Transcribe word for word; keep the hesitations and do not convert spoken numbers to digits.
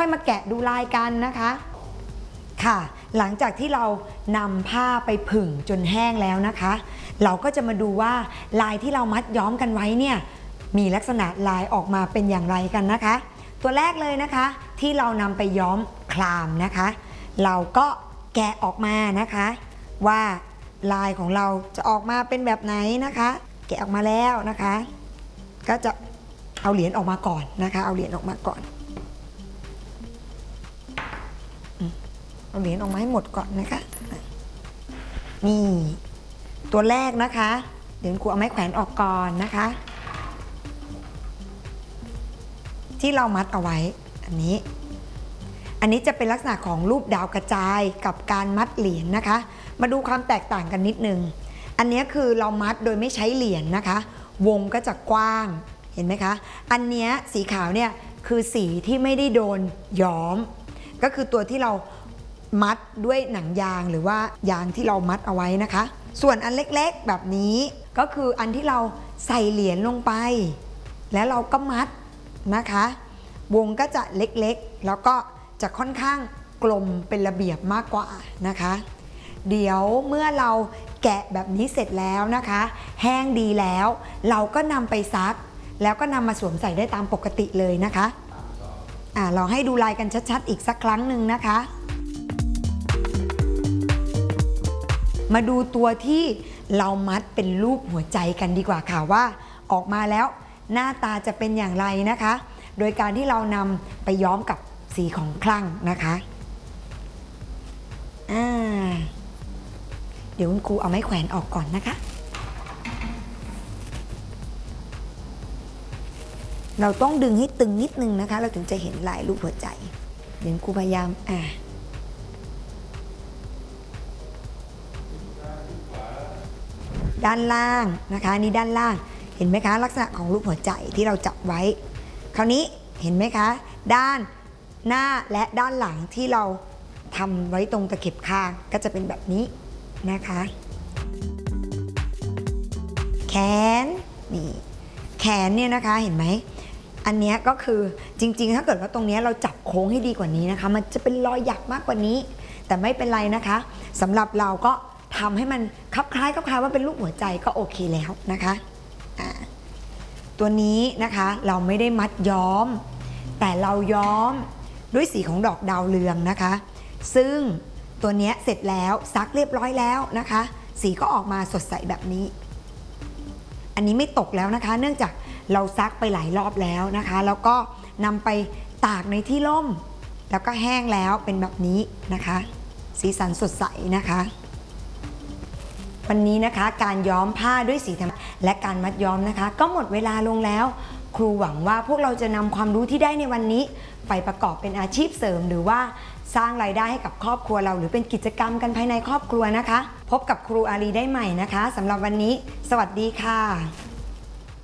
มาแกะดูลายกันนะคะค่ะหลังจากที่เรานำผ้าไปผึ่งจนแห้งแล้วนะคะเราก็จะมาดูว่าลายที่เรามัดย้อมกันไว้เนี่ยมีลักษณะลายออกมาเป็นอย่างไรกันนะคะตัวแรกเลยนะคะที่เรานำไปย้อมคลามนะคะเราก็แกะออกมานะคะว่าลายของเราจะออกมาเป็นแบบไหนนะคะแกะออกมาแล้วนะคะก็จะเอาเหรียญออกมาก่อนนะคะเอาเหรียญออกมาก่อนเอาเหรียญออกมาให้หมดก่อนนะคะนี่ตัวแรกนะคะเดี๋ยวครูเอาไม้แขวนออกก่อนนะคะที่เรามัดเอาไว้อันนี้อันนี้จะเป็นลักษณะของรูปดาวกระจายกับการมัดเหรียญนะคะมาดูความแตกต่างกันนิดนึงอันนี้คือเรามัดโดยไม่ใช้เหรียญนะคะวงก็จะกว้างเห็นไหมคะอันนี้สีขาวเนี่ยคือสีที่ไม่ได้โดนย้อมก็คือตัวที่เรามัดด้วยหนังยางหรือว่ายางที่เรามัดเอาไว้นะคะส่วนอันเล็กๆแบบนี้ก็คืออันที่เราใส่เหรียญลงไปแล้วเราก็มัดนะคะวงก็จะเล็กๆแล้วก็จะค่อนข้างกลมเป็นระเบียบมากกว่านะคะเดี๋ยวเมื่อเราแกะแบบนี้เสร็จแล้วนะคะแห้งดีแล้วเราก็นำไปซักแล้วก็นำมาสวมใส่ได้ตามปกติเลยนะคะอ่าเราให้ดูลายกันชัดๆอีกสักครั้งหนึ่งนะคะมาดูตัวที่เรามัดเป็นรูปหัวใจกันดีกว่าค่ะว่าออกมาแล้วหน้าตาจะเป็นอย่างไรนะคะโดยการที่เรานำไปย้อมกับสีของคลั่งนะคะอ่าเดี๋ยวคุณครูเอาไม้แขวนออกก่อนนะคะเราต้องดึงให้ตึงนิดนึงนะคะเราถึงจะเห็นลายรูปหัวใจเดี๋ยวครูพยายามอ่าด้านล่างนะคะนี่ด้านล่างเห็นไหมคะลักษณะของรูปหัวใจที่เราจับไว้คราวนี้เห็นไหมคะด้านหน้าและด้านหลังที่เราทำไว้ตรงตะเข็บข้างก็จะเป็นแบบนี้นะคะแขนนี่แขนเนี่ยนะคะเห็นไหมอันนี้ก็คือจริงๆถ้าเกิดว่าตรงนี้เราจับโค้งให้ดีกว่านี้นะคะมันจะเป็นรอยหยักมากกว่านี้แต่ไม่เป็นไรนะคะสำหรับเราก็ทำให้มันคลับคล้ายคลับคล้ายว่าเป็นรูปหัวใจก็โอเคแล้วนะคะตัวนี้นะคะเราไม่ได้มัดย้อมแต่เราย้อมด้วยสีของดอกดาวเรืองนะคะซึ่งตัวนี้เสร็จแล้วซักเรียบร้อยแล้วนะคะสีก็ออกมาสดใสแบบนี้อันนี้ไม่ตกแล้วนะคะเนื่องจากเราซักไปหลายรอบแล้วนะคะแล้วก็นำไปตากในที่ร่มแล้วก็แห้งแล้วเป็นแบบนี้นะคะสีสันสดใสนะคะวันนี้นะคะการย้อมผ้าด้วยสีธรรมชาติและการมัดย้อมนะคะก็หมดเวลาลงแล้วครูหวังว่าพวกเราจะนำความรู้ที่ได้ในวันนี้ไปประกอบเป็นอาชีพเสริมหรือว่าสร้างรายได้ให้กับครอบครัวเราหรือเป็นกิจกรรมกันภายในครอบครัวนะคะพบกับครูอารีได้ใหม่นะคะสำหรับวันนี้สวัสดีค่ะ